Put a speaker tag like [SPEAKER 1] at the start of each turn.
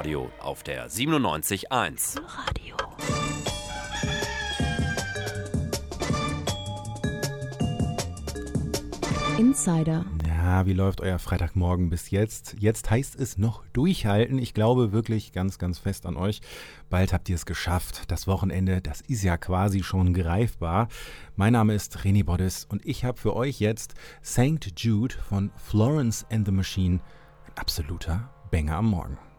[SPEAKER 1] Radio auf der 97.1.
[SPEAKER 2] Radio. Insider.
[SPEAKER 3] Ja, wie läuft euer Freitagmorgen bis jetzt? Jetzt heißt es noch durchhalten. Ich glaube wirklich ganz, ganz fest an euch. Bald habt ihr es geschafft. Das Wochenende, das ist ja quasi schon greifbar. Mein Name ist René Boddes und ich habe für euch jetzt St. Jude von Florence and the Machine. Ein absoluter Banger am Morgen.